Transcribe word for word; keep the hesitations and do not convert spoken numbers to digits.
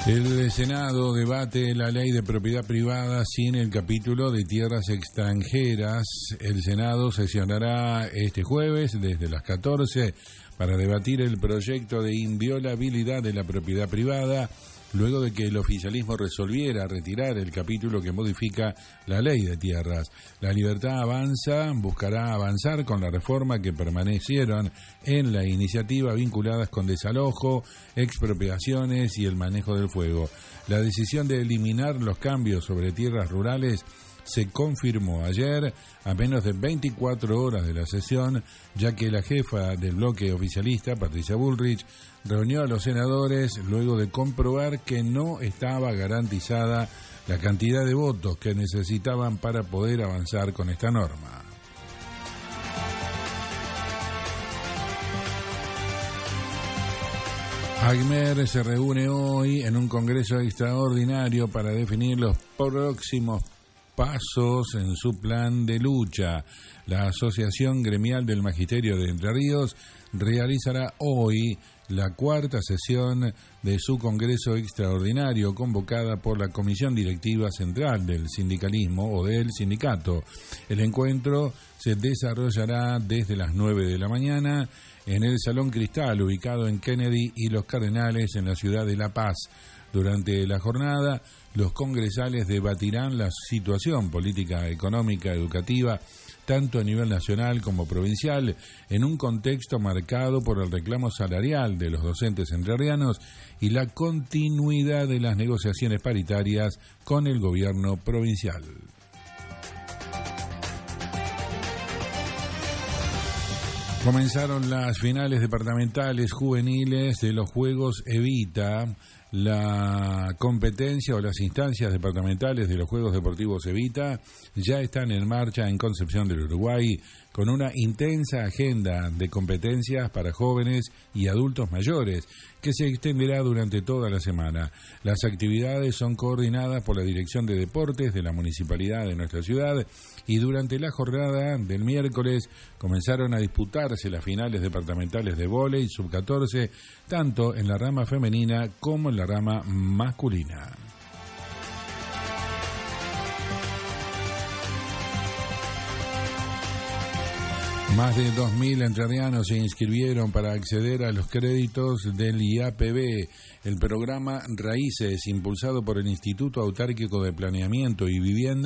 El Senado debate la ley de propiedad privada sin el capítulo de tierras extranjeras. El Senado sesionará este jueves desde las catorce para debatir el proyecto de inviolabilidad de la propiedad privada, luego de que el oficialismo resolviera retirar el capítulo que modifica la ley de tierras. La Libertad Avanza buscará avanzar con la reforma que permanecieron en la iniciativa vinculadas con desalojo, expropiaciones y el manejo del fuego. La decisión de eliminar los cambios sobre tierras rurales se confirmó ayer a menos de veinticuatro horas de la sesión, ya que la jefa del bloque oficialista, Patricia Bullrich, reunió a los senadores luego de comprobar que no estaba garantizada la cantidad de votos que necesitaban para poder avanzar con esta norma. ACMER se reúne hoy en un congreso extraordinario para definir los próximos pasos en su plan de lucha. La Asociación Gremial del Magisterio de Entre Ríos realizará hoy la cuarta sesión de su Congreso Extraordinario convocada por la Comisión Directiva Central del Sindicalismo o del Sindicato. El encuentro se desarrollará desde las nueve de la mañana en el Salón Cristal, ubicado en Kennedy y Los Cardenales en la ciudad de La Paz. Durante la jornada, los congresales debatirán la situación política, económica, educativa, tanto a nivel nacional como provincial, en un contexto marcado por el reclamo salarial de los docentes entrerrianos y la continuidad de las negociaciones paritarias con el gobierno provincial. Comenzaron las finales departamentales juveniles de los Juegos Evita. La competencia o las instancias departamentales de los Juegos Deportivos Evita ya están en marcha en Concepción del Uruguay, con una intensa agenda de competencias para jóvenes y adultos mayores que se extenderá durante toda la semana. Las actividades son coordinadas por la Dirección de Deportes de la Municipalidad de nuestra ciudad y durante la jornada del miércoles comenzaron a disputarse las finales departamentales de vóley sub catorce, tanto en la rama femenina como en la rama masculina. Más de dos mil entrerrianos se inscribieron para acceder a los créditos del I A P B, el programa Raíces, impulsado por el Instituto Autárquico de Planeamiento y Vivienda,